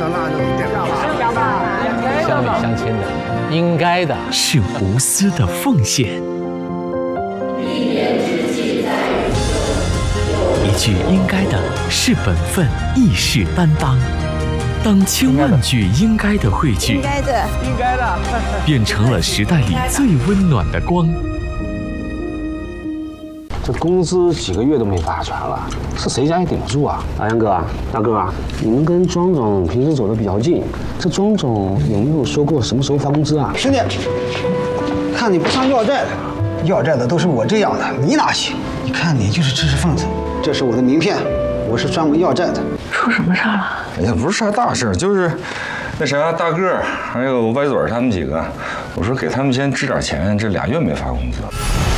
乡里乡亲的，应该的， 是无私的奉献。一句应该的是本分，义士担当。当千万句应该的汇聚， 应该的， 变成了时代里最温暖的光。 这工资几个月都没发全了，是谁家也顶不住啊！大杨哥，大哥啊，你们跟庄总平时走得比较近，这庄总有没有说过什么时候发工资啊？ 兄弟，看你不像要债的，要债的都是我这样的，你哪行？你看你就是知识分子。这是我的名片，我是专门要债的。 出什么事儿了？ 哎呀，不是啥大事，就是那啥大个还有歪嘴他们几个，我说给他们先支点钱，这2月没发工资。